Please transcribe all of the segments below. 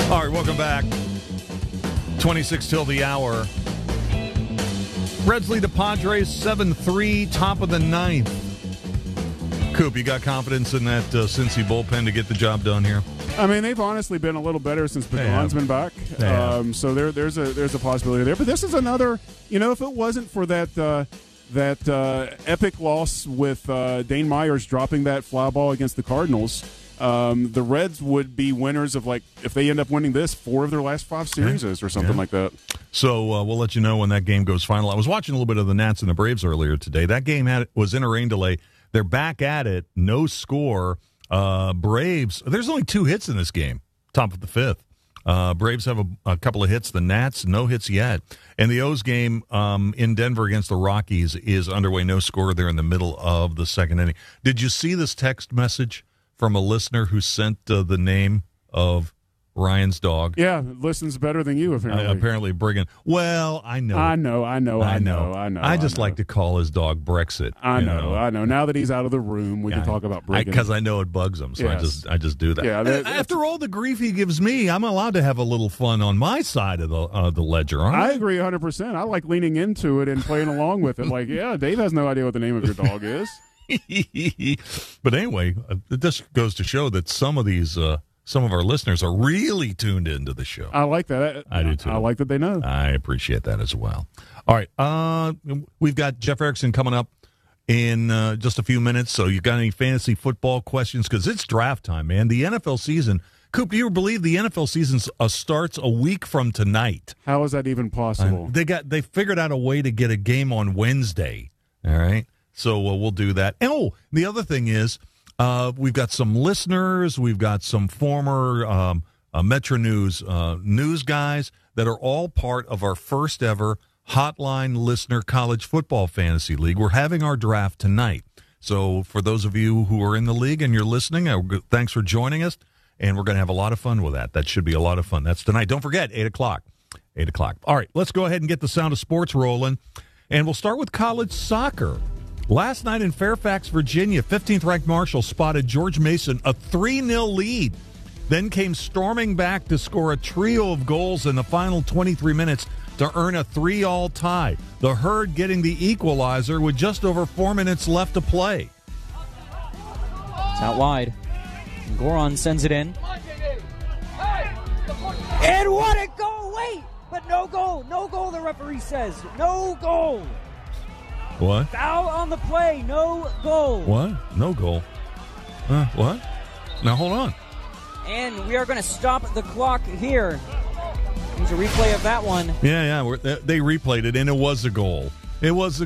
All right, welcome back. 26 till the hour. Reds lead the Padres 7-3, top of the ninth. Coop, you got confidence in that Cincy bullpen to get the job done here? I mean, they've honestly been a little better since Pagan's been back. So there's a possibility there. But this is another, if it wasn't for that epic loss with Dane Myers dropping that fly ball against the Cardinals, the Reds would be winners of, if they end up winning this, 4 of their last 5 series or something like that. So we'll let you know when that game goes final. I was watching a little bit of the Nats and the Braves earlier today. That game was in a rain delay. They're back at it, no score. Braves, there's only 2 hits in this game, top of the 5th. Braves have a couple of hits. The Nats, no hits yet. And the O's game in Denver against the Rockies is underway, no score. They're in the middle of the second inning. Did you see this text message from a listener who sent the name of Ryan's dog? Yeah, listens better than you, apparently. Apparently, Brigham. Well, I know. I know. I just like to call his dog Brexit. I know. Now that he's out of the room, we can talk about Brigham. Because I know it bugs him, so yes. I just do that. Yeah, after all the grief he gives me, I'm allowed to have a little fun on my side of the ledger, aren't I? I agree 100%. I like leaning into it and playing along with it. Dave has no idea what the name of your dog is. But anyway, this goes to show that some of our listeners are really tuned into the show. I like that. I do too. I like that they know. I appreciate that as well. All right, we've got Jeff Erickson coming up in just a few minutes. So you got any fantasy football questions? Because it's draft time, man. The NFL season. Coop, do you believe the NFL season starts a week from tonight? How is that even possible? They figured out a way to get a game on Wednesday. All right. So we'll do that. And, the other thing is we've got some listeners. We've got some former Metro News news guys that are all part of our first ever Hotline Listener College Football Fantasy League. We're having our draft tonight. So for those of you who are in the league and you're listening, thanks for joining us. And we're going to have a lot of fun with that. That should be a lot of fun. That's tonight. Don't forget, 8 o'clock. 8 o'clock. All right, let's go ahead and get the sound of sports rolling. And we'll start with college soccer. Last night in Fairfax, Virginia, 15th-ranked Marshall spotted George Mason a 3-0 lead, then came storming back to score a trio of goals in the final 23 minutes to earn a 3-all tie. The Herd getting the equalizer with just over 4 minutes left to play. It's out wide. Goron sends it in. And what a goal! Wait! But no goal! No goal, the referee says. No goal! What? Foul on the play. No goal. What? No goal. What? Now, hold on. And we are going to stop the clock here. Here's a replay of that one. Yeah. They replayed it, and it was a goal. It was a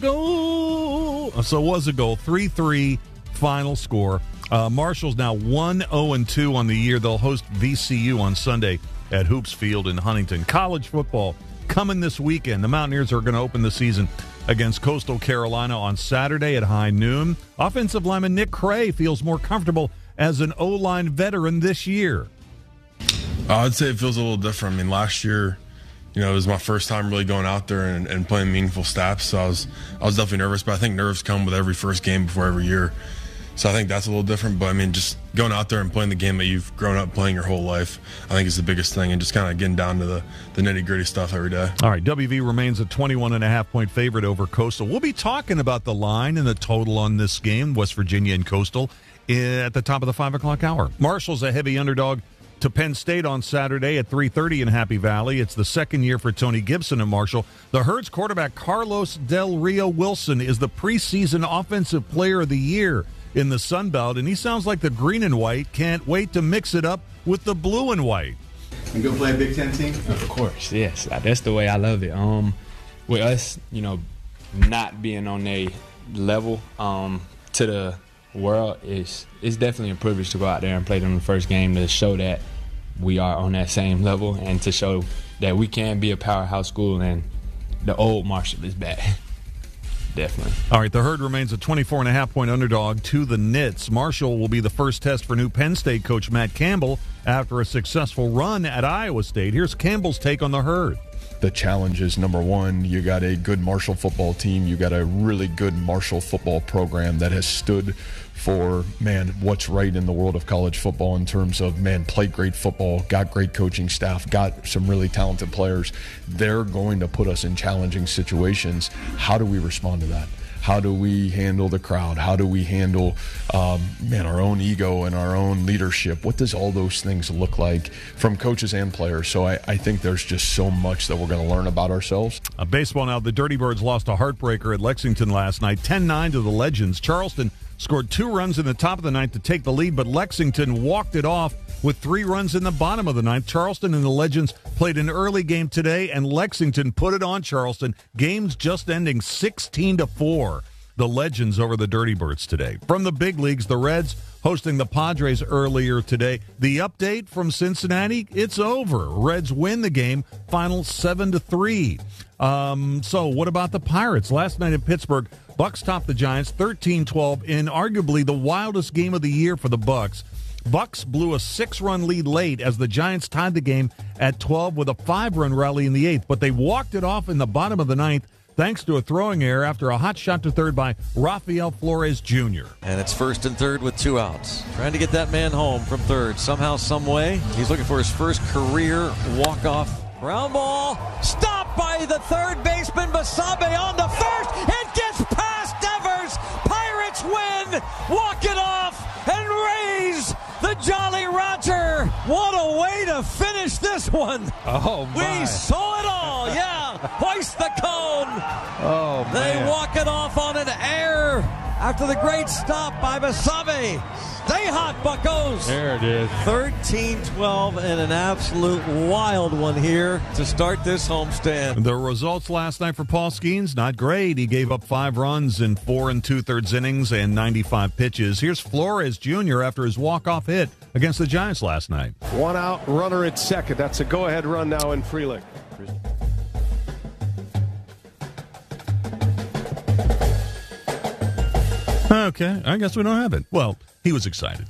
goal. So it was a goal. 3-3 final score. Marshall's now 1-0-2 on the year. They'll host VCU on Sunday at Hoops Field in Huntington. College football coming this weekend. The Mountaineers are going to open the season against Coastal Carolina on Saturday at high noon. Offensive lineman Nick Cray feels more comfortable as an O-line veteran this year. I'd say it feels a little different. I mean, last year, it was my first time really going out there and playing meaningful snaps, so I was definitely nervous, but I think nerves come with every first game before every year. So I think that's a little different, but I mean, just going out there and playing the game that you've grown up playing your whole life, I think is the biggest thing, and just kind of getting down to the nitty-gritty stuff every day. All right, WV remains a 21.5-point favorite over Coastal. We'll be talking about the line and the total on this game, West Virginia and Coastal, at the top of the 5 o'clock hour. Marshall's a heavy underdog to Penn State on Saturday at 3:30 in Happy Valley. It's the second year for Tony Gibson at Marshall. The Herd's quarterback Carlos Del Rio Wilson is the preseason Offensive Player of the Year in the Sun Belt, and he sounds like the green and white can't wait to mix it up with the blue and white. You go play a Big Ten team? Of course, yes. That's the way I love it. With us, not being on a level to the world, it's definitely a privilege to go out there and play them the first game to show that we are on that same level and to show that we can be a powerhouse school and the old Marshall is back. Definitely. All right, the Herd remains a 24.5-point underdog to the Nits. Marshall will be the first test for new Penn State coach Matt Campbell after a successful run at Iowa State. Here's Campbell's take on the Herd. The challenge is, number one, you got a good Marshall football team. You got a really good Marshall football program that has stood for, man, what's right in the world of college football in terms of, man, played great football, got great coaching staff, got some really talented players. They're going to put us in challenging situations. How do we respond to that? How do we handle the crowd? How do we handle, our own ego and our own leadership? What does all those things look like from coaches and players? So I think there's just so much that we're going to learn about ourselves. Baseball now. The Dirty Birds lost a heartbreaker at Lexington last night, 10-9 to the Legends. Charleston scored 2 runs in the top of the ninth to take the lead, but Lexington walked it off with 3 runs in the bottom of the ninth. Charleston and the Legends played an early game today, and Lexington put it on Charleston. Games just ending 16-4. The Legends over the Dirty Birds today. From the big leagues, the Reds hosting the Padres earlier today. The update from Cincinnati, it's over. Reds win the game, final 7-3. So what about the Pirates? Last night in Pittsburgh, Bucks topped the Giants 13-12 in arguably the wildest game of the year for the Bucks. Bucks blew a 6-run lead late as the Giants tied the game at 12 with a 5-run rally in the 8th, but they walked it off in the bottom of the 9th thanks to a throwing error after a hot shot to third by Rafael Flores Jr. And it's 1st and 3rd with 2 outs. Trying to get that man home from third. Somehow, some way, he's looking for his first career walk-off. Ground ball, stopped by the third baseman, Basabe on the first. It gets past Devers. Pirates win. Walk it off and raise the Jolly Roger. What a way to finish this one. Oh, my. We saw it all, yeah. Hoist the cone. Oh, They man. walk it off on an air after the great stop by Basabe. Stay hot, Buccos. There it is. 13-12 and an absolute wild one here to start this homestand. The results last night for Paul Skeens, not great. He gave up 5 runs in 4 2/3 innings and 95 pitches. Here's Flores Jr. after his walk-off hit against the Giants last night. 1 out, runner at second. That's a go-ahead run now in Freelick. Okay, I guess we don't have it. Well, he was excited.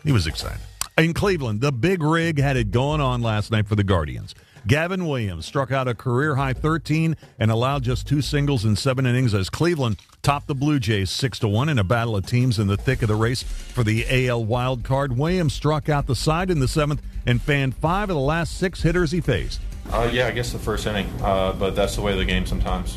In Cleveland, the big rig had it going on last night for the Guardians. Gavin Williams struck out a career-high 13 and allowed just 2 singles in 7 innings as Cleveland topped the Blue Jays 6-1 in a battle of teams in the thick of the race for the AL wild card. Williams struck out the side in the 7th and fanned 5 of the last 6 hitters he faced. Yeah, I guess the first inning, but that's the way of the game sometimes.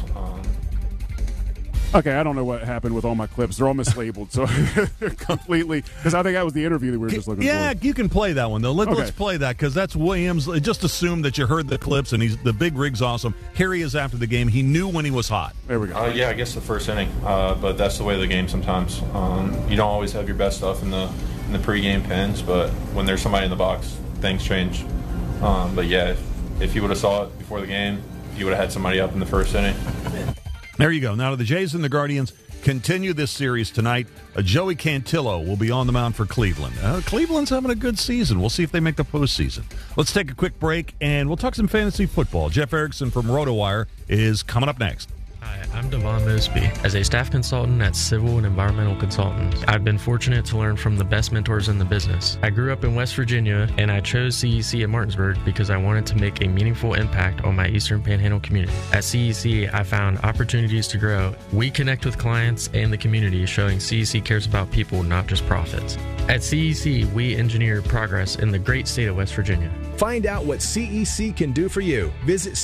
Okay, I don't know what happened with all my clips. They're all mislabeled, so they're completely – because I think that was the interview that we were just looking for. Yeah, you can play that one, though. Let's play that because that's Williams. Just assume that you heard the clips, and the big rig's awesome. Here he is after the game. He knew when he was hot. There we go. Yeah, I guess the first inning, but that's the way of the game sometimes. You don't always have your best stuff in the pregame pens, but when there's somebody in the box, things change. But, yeah, if you would have saw it before the game, you would have had somebody up in the first inning. There you go. Now the Jays and the Guardians continue this series tonight. Joey Cantillo will be on the mound for Cleveland. Cleveland's having a good season. We'll see if they make the postseason. Let's take a quick break, and we'll talk some fantasy football. Jeff Erickson from RotoWire is coming up next. Hi, I'm Devon Mosby. As a staff consultant at Civil and Environmental Consultants, I've been fortunate to learn from the best mentors in the business. I grew up in West Virginia, and I chose CEC at Martinsburg because I wanted to make a meaningful impact on my Eastern Panhandle community. At CEC, I found opportunities to grow. We connect with clients and the community, showing CEC cares about people, not just profits. At CEC, we engineer progress in the great state of West Virginia. Find out what CEC can do for you. Visit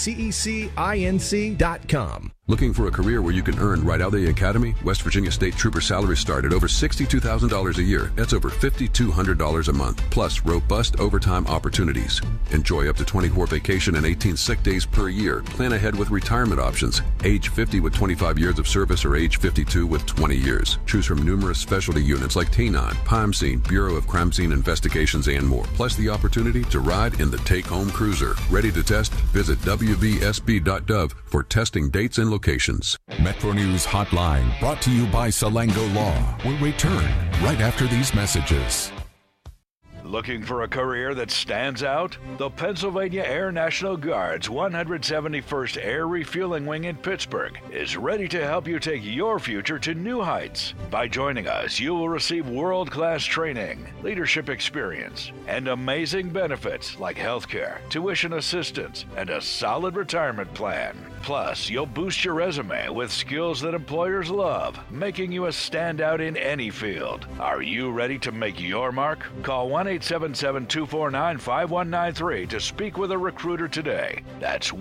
cecinc.com. Looking for a career where you can earn right out of the academy? West Virginia State Trooper salaries start at over $62,000 a year. That's over $5,200 a month, plus robust overtime opportunities. Enjoy up to 24 vacation and 18 sick days per year. Plan ahead with retirement options. Age 50 with 25 years of service or age 52 with 20 years. Choose from numerous specialty units like K-9, Crime Scene, Bureau of Crime Scene Investigations, and more. Plus the opportunity to ride in the take-home cruiser. Ready to test? Visit wvsb.gov for testing dates and locations. Metro News Hotline, brought to you by Salango Law, will return right after these messages. Looking for a career that stands out? The Pennsylvania Air National Guard's 171st Air Refueling Wing in Pittsburgh is ready to help you take your future to new heights. By joining us, you will receive world-class training, leadership experience, and amazing benefits like healthcare, tuition assistance, and a solid retirement plan. Plus, you'll boost your resume with skills that employers love, making you a standout in any field. Are you ready to make your mark? Call 1-877-249-5193 to speak with a recruiter today. That's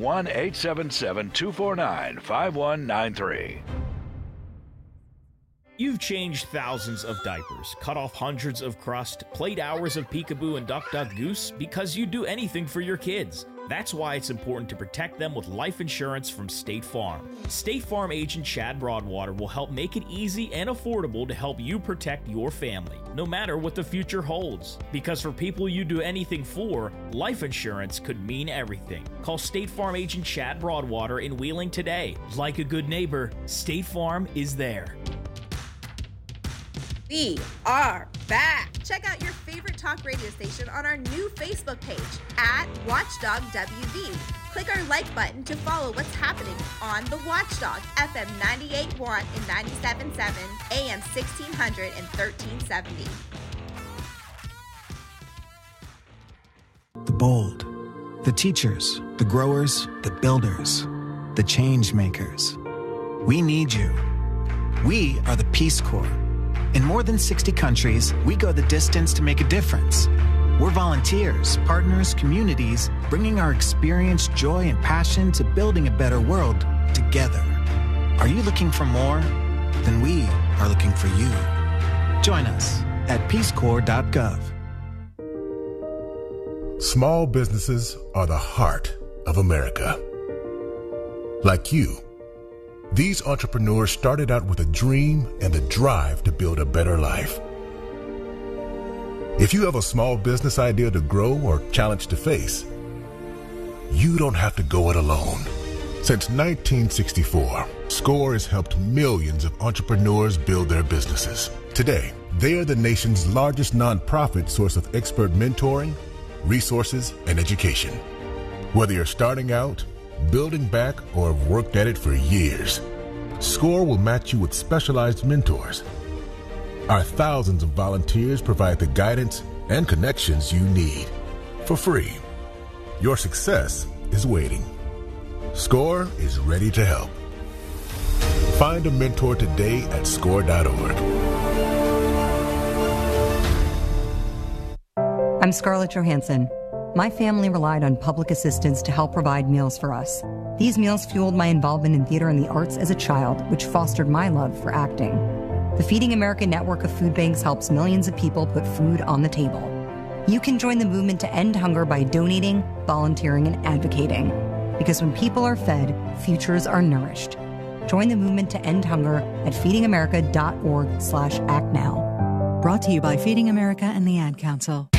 1-877-249-5193. You've changed thousands of diapers, cut off hundreds of crust, played hours of peekaboo and duck duck goose because you'd do anything for your kids. That's why it's important to protect them with life insurance from State Farm. State Farm agent Chad Broadwater will help make it easy and affordable to help you protect your family, no matter what the future holds. Because for people you do anything for, life insurance could mean everything. Call State Farm agent Chad Broadwater in Wheeling today. Like a good neighbor, State Farm is there. We are back. Check out your favorite talk radio station on our new Facebook page at Watchdog WV. Click our like button to follow what's happening on the Watchdog, FM 98.1 and 97.7, AM 1600 and 1370. The bold, the teachers, the growers, the builders, the change makers. We need you. We are the Peace Corps. In more than 60 countries, we go the distance to make a difference. We're volunteers, partners, communities, bringing our experience, joy, and passion to building a better world together. Are you looking for more? Then we are looking for you. Join us at peacecorps.gov. Small businesses are the heart of America. Like you, these entrepreneurs started out with a dream and the drive to build a better life. If you have a small business idea to grow or challenge to face, you don't have to go it alone. Since 1964, SCORE has helped millions of entrepreneurs build their businesses. Today, they are the nation's largest nonprofit source of expert mentoring, resources, and education. Whether you're starting out, building back, or have worked at it for years, SCORE will match you with specialized mentors. Our thousands of volunteers provide the guidance and connections you need for free. Your success is waiting. SCORE is ready to help. Find a mentor today at SCORE.org. I'm Scarlett Johansson. My family relied on public assistance to help provide meals for us. These meals fueled my involvement in theater and the arts as a child, which fostered my love for acting. The Feeding America network of food banks helps millions of people put food on the table. You can join the movement to end hunger by donating, volunteering, and advocating. Because when people are fed, futures are nourished. Join the movement to end hunger at feedingamerica.org/actnow. Brought to you by Feeding America and the Ad Council.